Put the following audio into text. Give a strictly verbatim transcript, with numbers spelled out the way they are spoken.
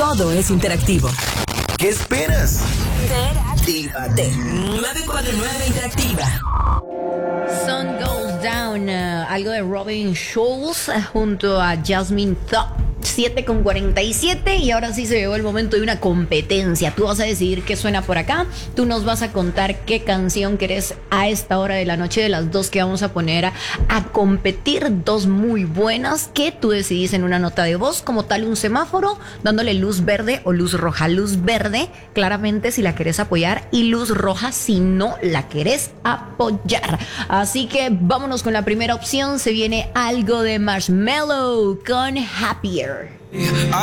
Todo es interactivo. ¿Qué esperas? Interactívate. nueve cuatro nueve Interactiva. Sun Goes Down, uh, algo de Robin Schulz uh, junto a Jasmine Thought. siete con cuarenta y siete y ahora sí se llegó el momento de una competencia. Tú vas a decidir qué suena por acá. Tú nos vas a contar qué canción querés a esta hora de la noche de las dos que vamos a poner a, a competir. Dos muy buenas que tú decidís en una nota de voz, como tal un semáforo, dándole luz verde o luz roja. Luz verde, claramente si la querés apoyar, y luz roja si no la querés apoyar. Así que vámonos con la primera opción. Se viene algo de Marshmello con Happier. I